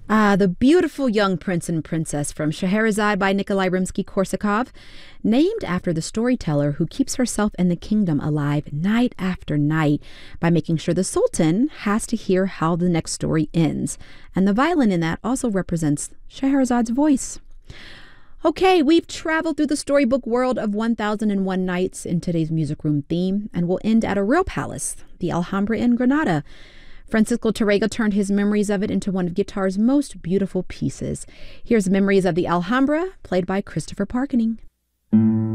The beautiful young prince and princess from Scheherazade by Nikolai Rimsky-Korsakov, named after the storyteller who keeps herself and the kingdom alive night after night by making sure the sultan has to hear how the next story ends. And the violin in that also represents Scheherazade's voice. Okay, we've traveled through the storybook world of 1001 Nights in today's music room theme, and we'll end at a real palace, the Alhambra in Granada. Francisco Tárrega turned his memories of it into one of guitar's most beautiful pieces. Here's Memories of the Alhambra, played by Christopher Parkening.